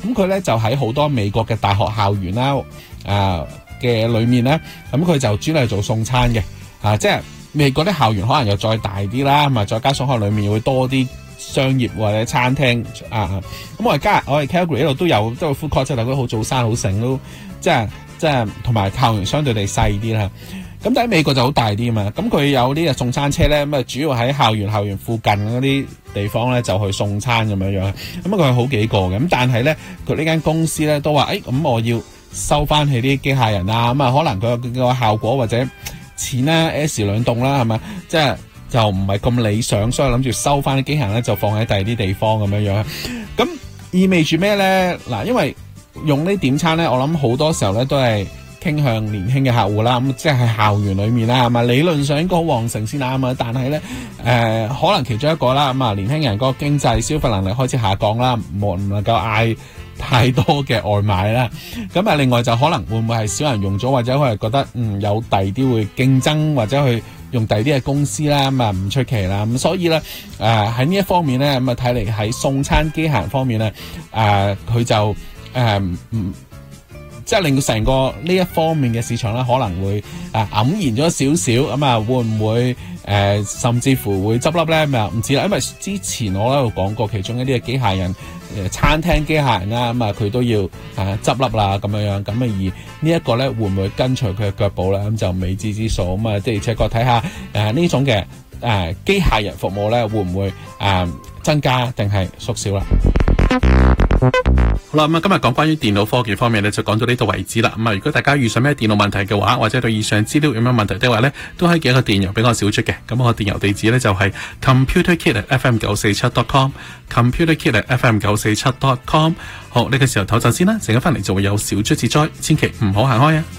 咁佢咧就喺好多美國嘅大學校園啦，嘅裏面咧，咁佢就專係做送餐嘅，即係美國啲校園可能又再大啲啦，咁啊再加上可能裏面會多啲商業或者餐廳咁我哋 Calgary 呢度都有 food court， 即係大家好早餐好盛都即係同埋校園相對地細啲啦。咁但係美國就好大啲啊嘛，咁佢有呢個送餐車咧，咁啊主要喺校園附近嗰啲地方咧就去送餐咁樣樣，咁佢有好幾個嘅，咁但係咧佢呢間公司咧都話，咁我要收翻起啲機械人啊，咁啊可能佢個效果或者錢啦 S 兩棟啦，係咪？即係就唔係咁理想，所以諗住收翻啲機械人咧就放喺第二啲地方咁樣樣。咁意味住咩咧？嗱，因為用呢點餐咧，我諗好多時候咧都係傾向年輕嘅客戶啦，咁即係喺校園裏面啦，係嘛？理論上應該好旺盛先啱啊，但係咧可能其中一個啦，咁啊年輕人嗰個經濟消費能力開始下降啦，唔能夠嗌太多嘅外賣啦，咁啊另外就可能會唔會係少人用咗，或者佢係覺得有第二啲會競爭，或者去用第二啲嘅公司啦，咁啊唔出奇啦。咁所以咧喺呢一方面咧，咁啊睇嚟喺送餐機械人方面咧，佢就即係令到成個呢一方面嘅市場咧可能會黯然咗少少，咁啊會唔會甚至乎會執笠咧？咁啊唔知啦，因為之前我喺度講過其中一啲嘅機械人餐廳機械人啦，咁啊佢都要執笠啦咁樣樣，咁啊而呢一個咧會唔會跟隨佢嘅腳步咧？咁就未知之數。咁啊的而且確睇下呢種嘅機械人服務咧會唔會增加定係縮小啦？好啦，咁今日講關於電腦科技方面咧，就講到呢度為止啦。咁如果大家遇上咩電腦問題嘅話，或者對以上資料有咩問題的話咧，都可以寄一個電郵俾我小出嘅。咁我電郵地址咧就係 computerkit@fm947.com，computerkit@fm947.com。好，呢個時候唞陣先啦，陣間翻嚟就會有小出自災，千祈唔好行開啊！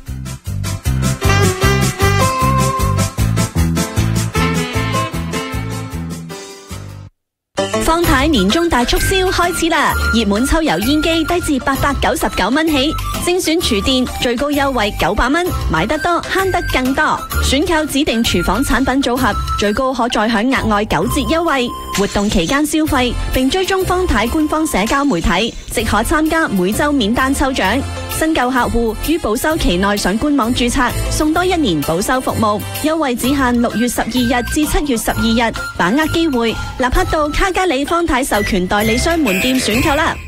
方太年終大促銷開始啦！熱門抽油煙機低至899蚊起，精選廚電最高優惠900蚊，買得多慳得更多。選購指定廚房產品組合，最高可再享額外9折優惠。活動期間消費並追蹤方太官方社交媒體，即可參加每週免單抽獎。新舊客戶於保修期內上官網註冊，送多1年保修服務。優惠只限6月12日至7月12日，把握機會，立刻到卡加里方太授權代理商門店選購啦！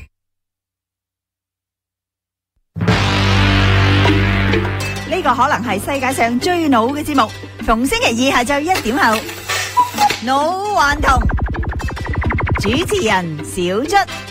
呢個可能係世界上最老嘅節目，逢星期二下晝1點後，老頑童主持人小卒。